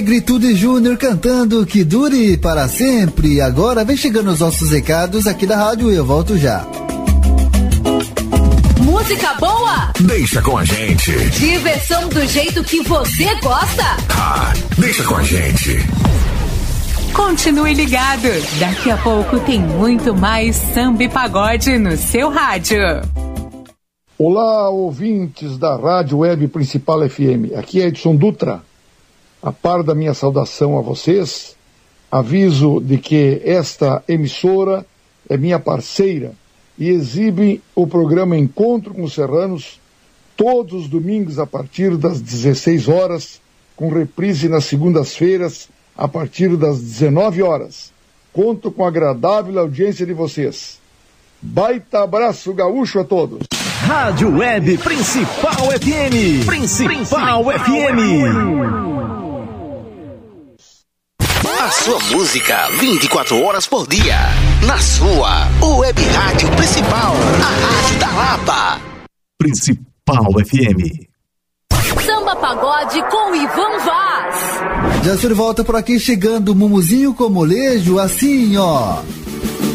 Gritude e Júnior cantando Que Dure Para Sempre. Agora vem chegando os nossos recados aqui da rádio e eu volto já. Música boa? Deixa com a gente. Diversão do jeito que você gosta? Deixa com a gente. Continue ligado. Daqui a pouco tem muito mais samba e pagode no seu rádio. Olá, ouvintes da Rádio Web Principal FM. Aqui é Edson Dutra. A par da minha saudação a vocês, aviso de que esta emissora é minha parceira e exibe o programa Encontro com os Serranos todos os domingos a partir das 16 horas, com reprise nas segundas-feiras a partir das 19 horas. Conto com a agradável audiência de vocês. Baita abraço gaúcho a todos. Rádio Web Principal FM. Principal FM. A sua música 24 horas por dia. Na sua Web Rádio Principal. A Rádio da Lapa. Principal FM. Samba Pagode com Ivan Vaz. Já estou de volta por aqui, chegando o Mumuzinho com molejo, assim, ó.